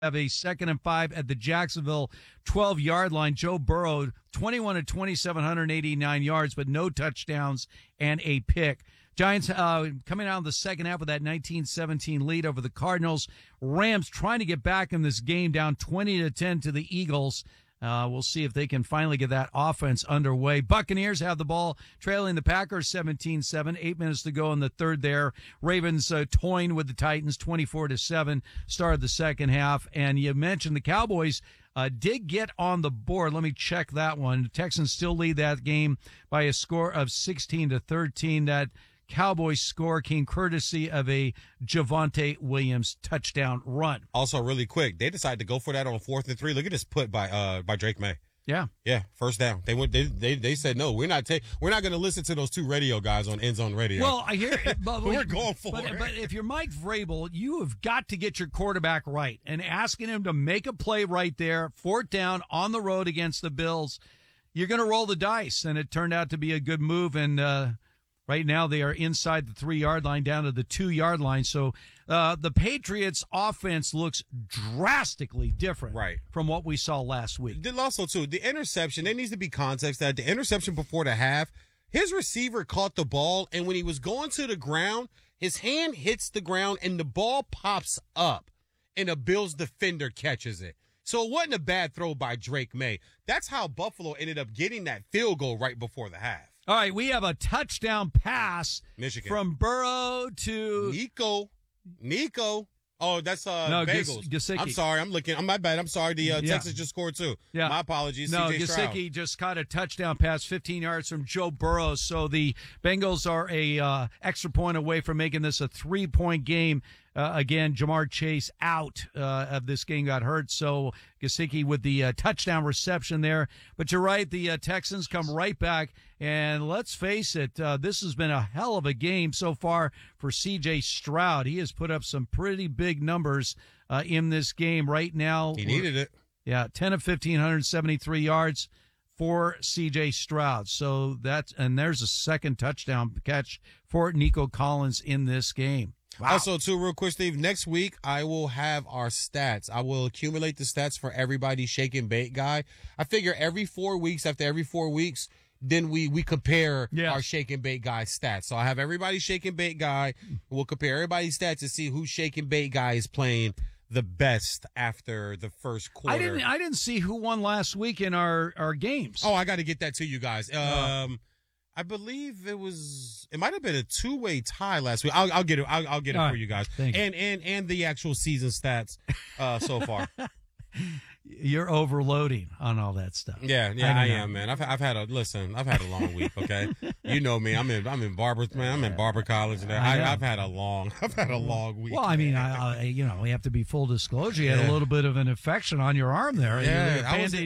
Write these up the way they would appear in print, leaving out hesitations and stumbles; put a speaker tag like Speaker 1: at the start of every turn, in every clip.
Speaker 1: have a 2nd and 5 at the Jacksonville 12-yard line. Joe Burrow, 21 of 2,789 yards, but no touchdowns and a pick. Giants coming out of the second half with that 19-17 lead over the Cardinals. Rams trying to get back in this game, down 20-10 to the Eagles. We'll see if they can finally get that offense underway. Buccaneers have the ball, trailing the Packers 17-7. 8 minutes to go in the third there. Ravens toying with the Titans 24-7. Started the second half. And you mentioned the Cowboys did get on the board. Let me check that one. The Texans still lead that game by a score of 16-13. That Cowboys score came courtesy of a Javonte Williams touchdown run.
Speaker 2: Also, really quick, they decided to go for that on 4th and 3. Look at this put by Drake May.
Speaker 1: Yeah,
Speaker 2: first down. They said no. We're not going to listen to those two radio guys on End Zone Radio.
Speaker 1: Well, I hear it, but
Speaker 2: we're going for it.
Speaker 1: But if you're Mike Vrabel, you have got to get your quarterback right, and asking him to make a play right there, 4th down on the road against the Bills, you're going to roll the dice, and it turned out to be a good move. And right now, they are inside the 3-yard line, down to the 2-yard line. So the Patriots' offense looks drastically different from what we saw last week.
Speaker 2: Also, too, the interception, there needs to be context that the interception before the half, his receiver caught the ball, and when he was going to the ground, his hand hits the ground, and the ball pops up, and a Bills defender catches it. So it wasn't a bad throw by Drake May. That's how Buffalo ended up getting that field goal right before the half.
Speaker 1: All right, we have a touchdown pass
Speaker 2: Michigan
Speaker 1: from Burrow to
Speaker 2: Nico. Oh, that's Bagels.
Speaker 1: Gesicki.
Speaker 2: I'm sorry. My bad. I'm sorry. The Texas just scored too.
Speaker 1: Yeah.
Speaker 2: My apologies.
Speaker 1: No,
Speaker 2: CJ Stroud.
Speaker 1: Gesicki just caught a touchdown pass 15 yards from Joe Burrow. So the Bengals are a extra point away from making this a 3-point game. Again, Jamar Chase out of this game, got hurt. So Gesicki with the touchdown reception there. But you're right, the Texans come right back. And let's face it, this has been a hell of a game so far for C.J. Stroud. He has put up some pretty big numbers in this game right now.
Speaker 2: He needed it.
Speaker 1: Yeah, 10 of 1,573 yards for C.J. Stroud. So there's a second touchdown catch for Nico Collins in this game. Wow.
Speaker 2: Also, too, real quick, Steve, next week I will have our stats. I will accumulate the stats for everybody's shake and bake guy. I figure after every 4 weeks, then we compare our shake and bake guy stats. So I have everybody's shake and bake guy. We'll compare everybody's stats to see whose shake and bake guy is playing the best after the first quarter.
Speaker 1: I didn't see who won last week in our games.
Speaker 2: Oh, I got to get that to you guys. I believe it might have been a 2-way tie last week. I'll get it. I'll get it for you guys.
Speaker 1: Thanks.
Speaker 2: And the actual season stats so far.
Speaker 1: You're overloading on all that stuff.
Speaker 2: Yeah, I am, man. I've had a long week. Okay, you know me. I'm in barber college. I've had a long week.
Speaker 1: Well, I mean, we have to be full disclosure. You had a little bit of an infection on your arm there.
Speaker 2: Yeah,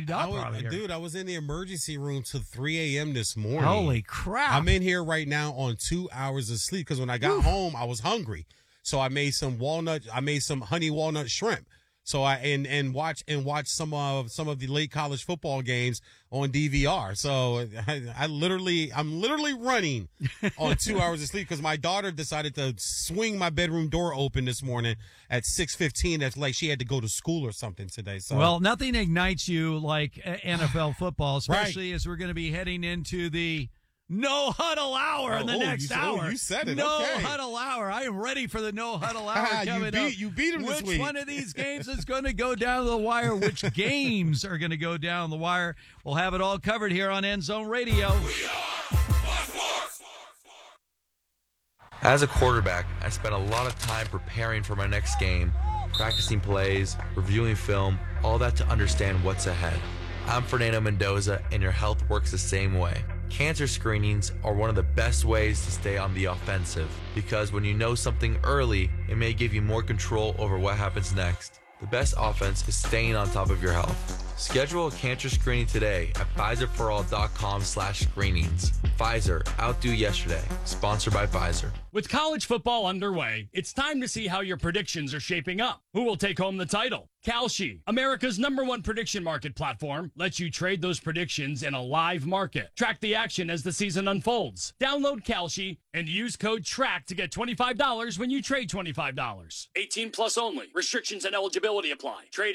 Speaker 2: I was in the emergency room till 3 a.m. this morning.
Speaker 1: Holy crap!
Speaker 2: I'm in here right now on 2 hours of sleep because when I got home, I was hungry, so I made some honey walnut shrimp. So I watch some of the late college football games on DVR. So I'm literally running on 2 hours of sleep because my daughter decided to swing my bedroom door open this morning at 6:15. That's like she had to go to school or something today. So
Speaker 1: well, nothing ignites you like NFL football, especially as we're going to be heading into the no huddle hour in the next hour.
Speaker 2: You said it.
Speaker 1: No
Speaker 2: okay.
Speaker 1: huddle hour. I am ready for the no huddle hour coming up.
Speaker 2: You beat him this week.
Speaker 1: Which one of these games is going to go down the wire? Which games are going to go down the wire? We'll have it all covered here on End Zone Radio.
Speaker 3: As a quarterback, I spent a lot of time preparing for my next game, practicing plays, reviewing film, all that to understand what's ahead. I'm Fernando Mendoza, and your health works the same way. Cancer screenings are one of the best ways to stay on the offensive because when you know something early, it may give you more control over what happens next. The best offense is staying on top of your health. Schedule a cancer screening today at PfizerForAll.com/screenings. Pfizer, outdo yesterday. Sponsored by Pfizer.
Speaker 4: With college football underway, it's time to see how your predictions are shaping up. Who will take home the title? Kalshi, America's #1 prediction market platform, lets you trade those predictions in a live market. Track the action as the season unfolds. Download Kalshi and use code TRACK to get $25 when you trade $25. 18 plus only. Restrictions and eligibility apply. Trade